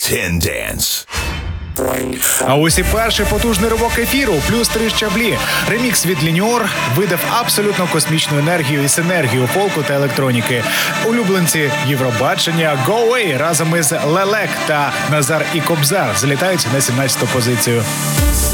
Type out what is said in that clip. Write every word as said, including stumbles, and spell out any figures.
Ten Dance. А ось і перший потужний ривок ефіру, плюс три щаблі. Ремікс від Лініор видав абсолютно космічну енергію і синергію фолку та електроніки. Улюбленці Євробачення Go Away разом із Лелек та Назар і Кобзар залітають на сімнадцяту позицію.